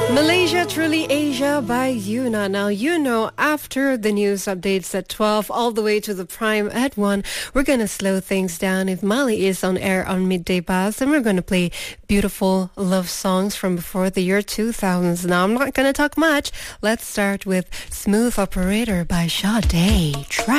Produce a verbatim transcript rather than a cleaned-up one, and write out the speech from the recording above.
Malaysia, Truly Asia by Yuna. Now, you know, after the news updates at twelve, all the way to the prime at one, we're going to slow things down. If Mali is on air on Midday Buzz, then we're going to play beautiful love songs from before the year two thousand. Now, I'm not going to talk much. Let's start with Smooth Operator by Sade. Track.